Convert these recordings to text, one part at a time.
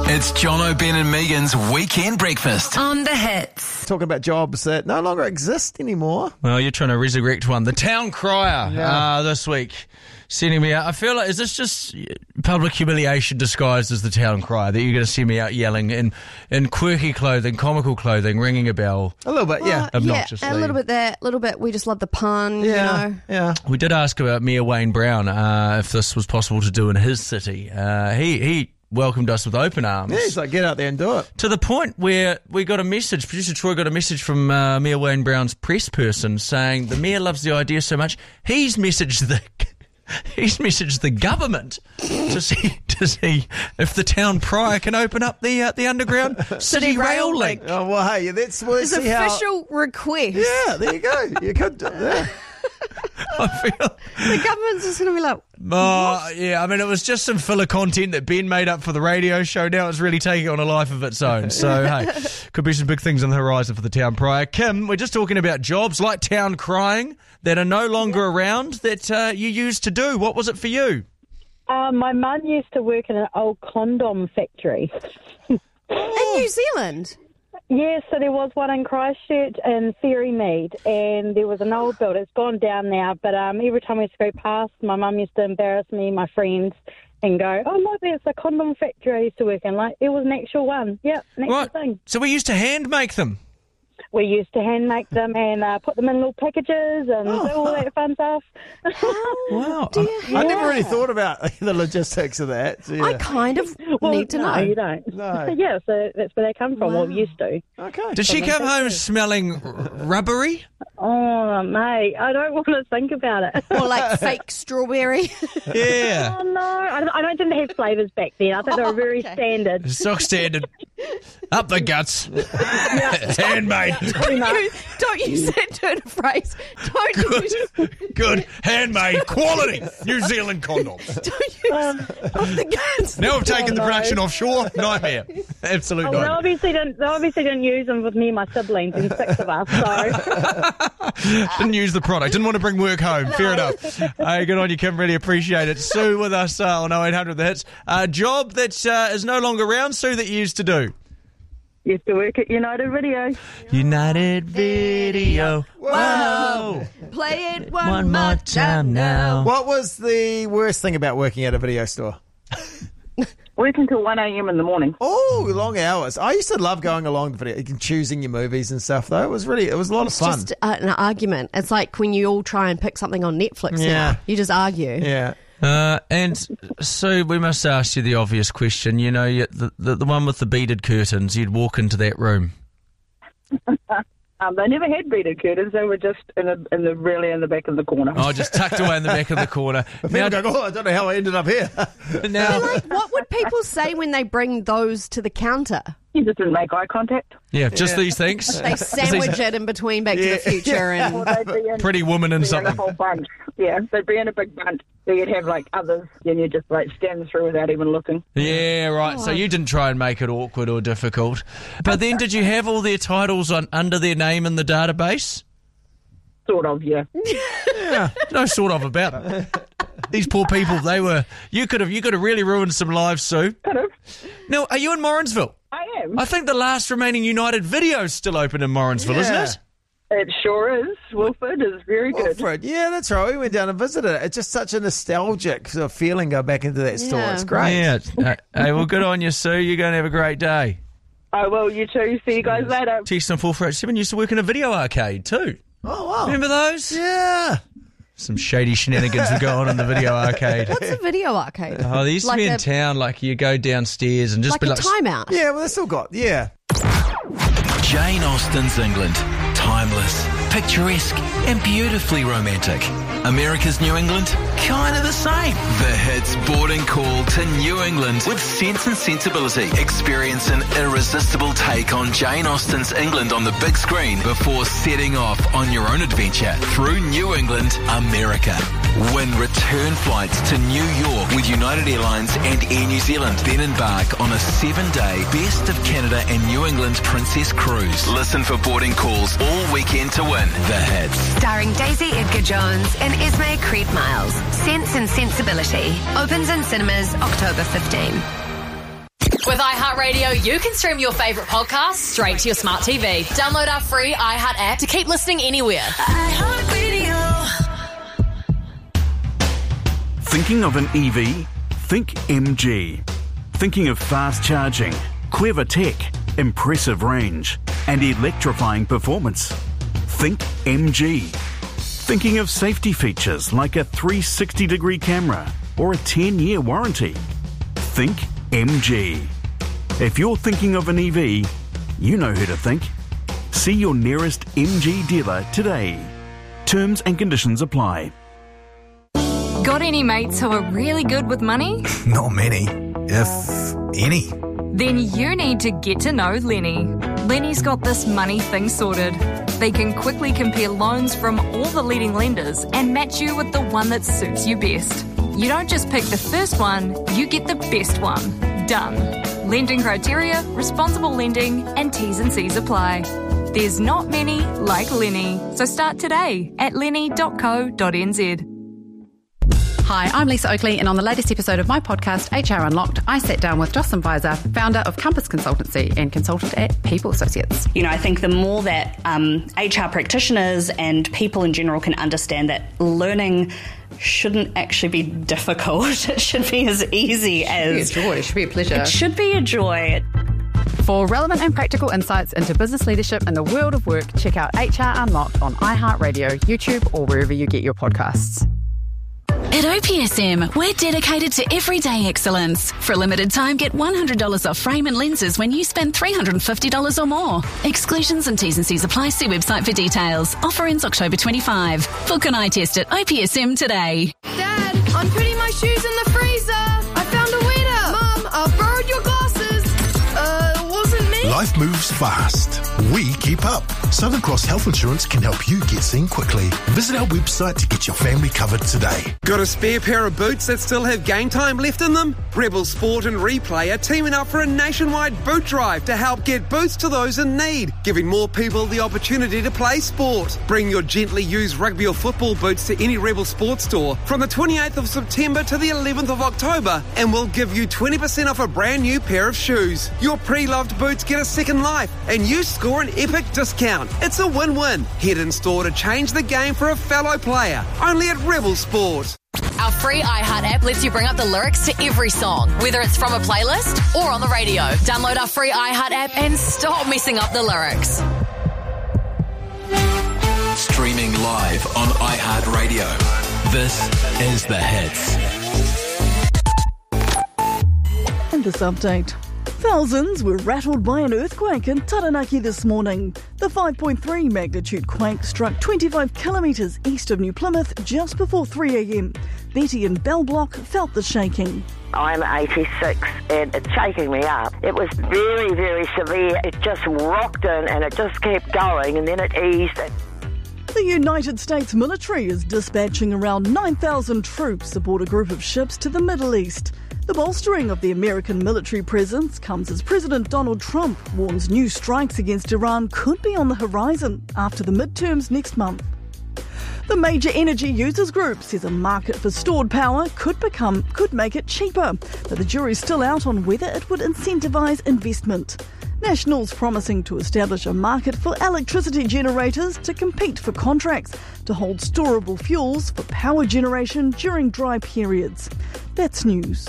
It's Jono, Ben and Megan's Weekend Breakfast. On the Hits. Talking about jobs that no longer exist anymore. Well, you're trying to resurrect one. The Town Crier this week sending me out. I feel like, is this just public humiliation disguised as the Town Crier, that you're going to send me out yelling in quirky clothing, comical clothing, ringing a bell? A little bit, yeah. Obnoxiously. Yeah, a little bit that, a little bit we just love the pun, you know. Yeah. We did ask about Mayor Wayne Brown if this was possible to do in his city. He welcomed us with open arms. Yeah, he's like, get out there and do it. To the point where we got a message, producer Troy got a message from Mayor Wayne Brown's press person saying the mayor loves the idea so much, he's messaged the government to see if the town crier can open up the underground city rail link. Oh, well, hey, that's It's an official request. Yeah, there you go. You could do that. I feel... The government's just going to be like, yeah, I mean, it was just some filler content that Ben made up for the radio show. Now it's really taking on a life of its own. So, hey, could be some big things on the horizon for the town crier. Kim, we're just talking about jobs like town crying that are no longer around that you used to do. What was it for you? My mum used to work in an old condom factory. in New Zealand? Yeah, so there was one in Christchurch and Ferrymead, and there was an old building. It's gone down now, but every time we used to go past, my mum used to embarrass me, my friends, and go, oh, look, there's a condom factory I used to work in. Like, it was an actual one. Yeah, an actual thing. So we used to hand make them? We used to hand make them and put them in little packages and do all that fun stuff. Wow. I never really thought about the logistics of that. So, yeah. I kind of need to know. No, you don't. No. Yeah, so that's where they come from, or used to. Okay. Did she come home smelling rubbery? Oh, mate, I don't want to think about it. Or like fake strawberry. Yeah. Oh, no, I don't think they had flavours back then. I think they were very standard. Stock standard. Up the guts. Handmade. Don't use that turn of phrase. Don't use Good. Handmade. Quality. New Zealand condoms. Don't use off the guns. Now we've taken the production offshore. Nightmare. Absolute They nightmare. obviously didn't use them with me and my siblings and 6 of us, so... Didn't use the product. Didn't want to bring work home. Fair enough. Hey, good on you, Kim. Really appreciate it. Sue with us on 0800 The Hits. A job that is no longer around, Sue, that you used to do. Used to work at United Video. United Video. Whoa. Play it One more time now. What was the worst thing about working at a video store? Working till 1 a.m. in the morning. Oh, long hours. I used to love going along the video, choosing your movies and stuff, though. It was a lot of fun. Just an argument. It's like when you all try and pick something on Netflix now. You just argue. Yeah. And so we must ask you the obvious question. You know, the one with the beaded curtains, you'd walk into that room. They never had beaded curtains. They were just in the back of the corner. Oh, just tucked away in the back of the corner. Now, go, I don't know how I ended up here. Now, What would people say when they bring those to the counter? You just didn't make eye contact. yeah, just these things. They sandwich it in between Back to the Future and... Or they'd be in, Pretty woman and be in something. a whole bunch. Yeah, they'd be in a big bunch. So you'd have like others, and you just like stand through without even looking. Yeah, right. So you didn't try and make it awkward or difficult. But then did you have all their titles under their name in the database? Sort of, yeah. No sort of about it. These poor people, you could have really ruined some lives, Sue. Could have. Now, are you in Morrinsville? I am. I think the last remaining United Video is still open in Morrinsville, isn't it? It sure is. Wilford is very good. Wilfred, yeah, that's right. We went down and visited it. It's just such a nostalgic sort of feeling go back into that store. It's great. Yeah. Hey, well, good on you, Sue. You're going to have a great day. I will. You too. See you guys later. Text on 4487 used to work in a video arcade too. Oh, wow. Remember those? Yeah. Some shady shenanigans would go on in the video arcade. What's a video arcade? Oh, they used to be in town, like you go downstairs and just Like be a like... timeout? Yeah, well, they still got, Jane Austen's England. Timeless, picturesque, and beautifully romantic. America's New England? Kind of the same. The Hits boarding call to New England with Sense and Sensibility. Experience an irresistible take on Jane Austen's England on the big screen before setting off on your own adventure through New England, America. Win return flights to New York with United Airlines and Air New Zealand. Then embark on a 7-day Best of Canada and New England Princess Cruise. Listen for boarding calls all weekend to win. The Hits. Starring Daisy Edgar Jones and Esme Creed Miles. Sense and Sensibility. Opens in cinemas October 15. With iHeartRadio, you can stream your favourite podcasts straight to your smart TV. Download our free iHeart app to keep listening anywhere. iHeartRadio. Thinking of an EV? Think MG. Thinking of fast charging, clever tech, impressive range, and electrifying performance? Think MG. Thinking of safety features like a 360-degree camera or a 10-year warranty? Think MG. If you're thinking of an EV, you know who to think. See your nearest MG dealer today. Terms and conditions apply. Got any mates who are really good with money? Not many, if any. Then you need to get to know Lenny. Lenny's got this money thing sorted. They can quickly compare loans from all the leading lenders and match you with the one that suits you best. You don't just pick the first one, you get the best one. Done. Lending criteria, responsible lending, and T's and C's apply. There's not many like Lenny. So start today at lenny.co.nz. Hi, I'm Lisa Oakley, and on the latest episode of my podcast, HR Unlocked, I sat down with Jocelyn Weiser, founder of Compass Consultancy and consultant at People Associates. You know, I think the more that HR practitioners and people in general can understand that learning shouldn't actually be difficult. It should be as easy as... It should be a joy. It should be a pleasure. It should be a joy. For relevant and practical insights into business leadership and the world of work, check out HR Unlocked on iHeartRadio, YouTube, or wherever you get your podcasts. At OPSM, we're dedicated to everyday excellence. For a limited time, get $100 off frame and lenses when you spend $350 or more. Exclusions and T's and C's apply. See website for details. Offer ends October 25. Book an eye test at OPSM today. Dad, I'm putting my shoes in the freezer. I found a winner. Mum, I've borrowed your glasses. Wasn't me. Life moves fast. We keep up. Southern Cross Health Insurance can help you get seen quickly. Visit our website to get your family covered today. Got a spare pair of boots that still have game time left in them? Rebel Sport and Replay are teaming up for a nationwide boot drive to help get boots to those in need, giving more people the opportunity to play sport. Bring your gently used rugby or football boots to any Rebel Sport store from the 28th of September to the 11th of October, and we'll give you 20% off a brand new pair of shoes. Your pre-loved boots get a second life, and you score an epic discount. It's a win-win. Head in store to change the game for a fellow player. Only at Rebel Sport. Our free iHeart app lets you bring up the lyrics to every song, whether it's from a playlist or on the radio. Download our free iHeart app and stop messing up the lyrics. Streaming live on iHeartRadio. This is The Hits. And this update. Thousands were rattled by an earthquake in Taranaki this morning. The 5.3 magnitude quake struck 25 kilometres east of New Plymouth just before 3 a.m. Betty in Bell Block felt the shaking. I'm 86 and it's shaking me up. It was very, very severe. It just rocked in and it just kept going and then it eased. The United States military is dispatching around 9,000 troops aboard a group of ships to the Middle East. The bolstering of the American military presence comes as President Donald Trump warns new strikes against Iran could be on the horizon after the midterms next month. The major energy users group says a market for stored power could make it cheaper, but the jury's still out on whether it would incentivise investment. National's promising to establish a market for electricity generators to compete for contracts to hold storable fuels for power generation during dry periods. That's news.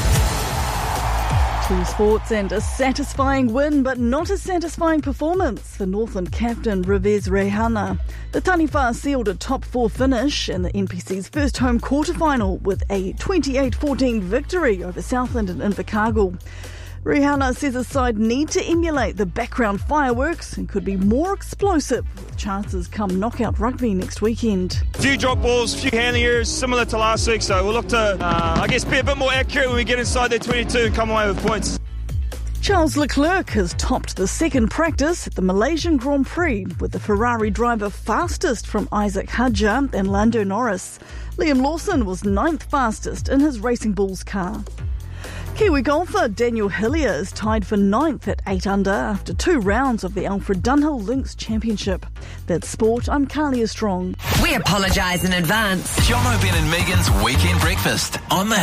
To sports and a satisfying win, but not a satisfying performance for Northland captain Rivez Reihana. The Taniwha sealed a top four finish in the NPC's first home quarterfinal with a 28-14 victory over Southland and Invercargill. Reihana says his side need to emulate the background fireworks and could be more explosive with chances come knockout rugby next weekend. A few drop balls, a few handling errors, similar to last week, so we'll look to, be a bit more accurate when we get inside their 22 and come away with points. Charles Leclerc has topped the second practice at the Malaysian Grand Prix with the Ferrari driver fastest from Isaac Hadjar and Lando Norris. Liam Lawson was 9th fastest in his Racing Bulls car. Kiwi golfer Daniel Hillier is tied for 9th at 8 under after 2 rounds of the Alfred Dunhill Links Championship. That's sport. I'm Carlia Strong. We apologise in advance. Jono, Ben and Megan's Weekend Breakfast on the